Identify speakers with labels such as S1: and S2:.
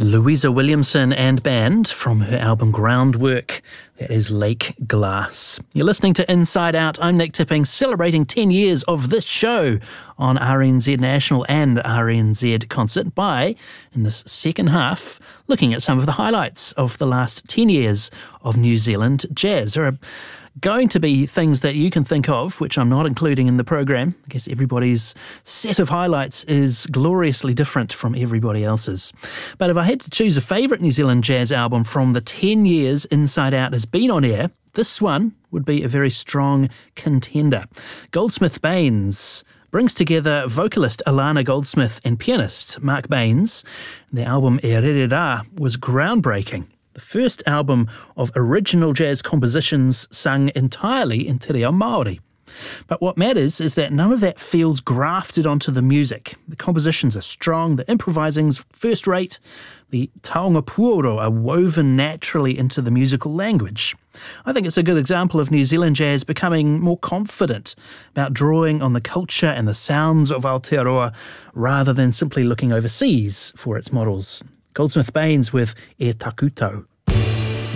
S1: Louisa Williamson and band from her album Groundwork. That is Lake Glass. You're listening to Inside Out. I'm Nick Tipping, celebrating 10 years of this show on RNZ National and RNZ Concert by, in this second half, looking at some of the highlights of the last 10 years of New Zealand jazz. There are going to be things that you can think of, which I'm not including in the program. I guess everybody's set of highlights is gloriously different from everybody else's. But if I had to choose a favourite New Zealand jazz album from the 10 years Inside Out has been on air, this one would be a very strong contender. Goldsmith Baines brings together vocalist Alana Goldsmith and pianist Mark Baines. The album Ererera was groundbreaking. The first album of original jazz compositions sung entirely in te reo Māori. But what matters is that none of that feels grafted onto the music. The compositions are strong, the improvising's first rate, the taonga puoro are woven naturally into the musical language. I think it's a good example of New Zealand jazz becoming more confident about drawing on the culture and the sounds of Aotearoa rather than simply looking overseas for its models. Goldsmith Baines with E Takuto.